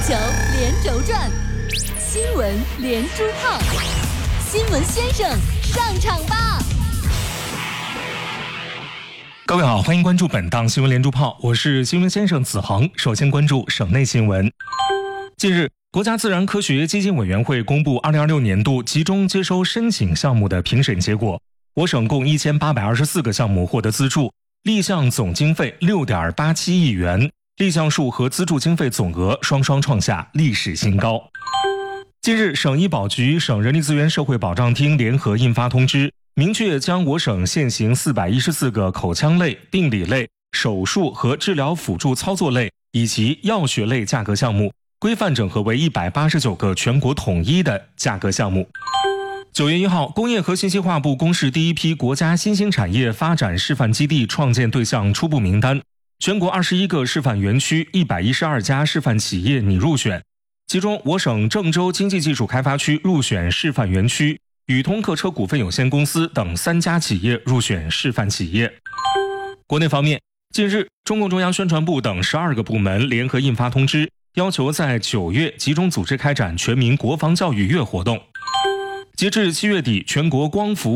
球连轴转，新闻连珠炮，新闻先生上场吧！ 各位好，欢迎关注本档新闻连珠炮，我是新闻先生子恒。首先关注省内新闻。近日，国家自然科学基金委员会公布2026年度集中接收申请项目的评审结果，我省共1824个项目获得资助，立项总经费6.87亿元，立项数和资助经费总额双双创下历史新高。近日，省医保局、省人力资源社会保障厅联合印发通知，明确将我省现行414个口腔类、病理类、手术和治疗辅助操作类以及药学类价格项目规范整合为189个全国统一的价格项目。9月1号，工业和信息化部公示第一批国家新兴产业发展示范基地创建对象初步名单，全国21个示范园区、112家示范企业拟入选，其中我省郑州经济技术开发区入选示范园区，宇通客车股份有限公司等3家企业入选示范企业。国内方面，近日，中共中央宣传部等12个部门联合印发通知，要求在9月集中组织开展全民国防教育月活动。截至7月底，全国光伏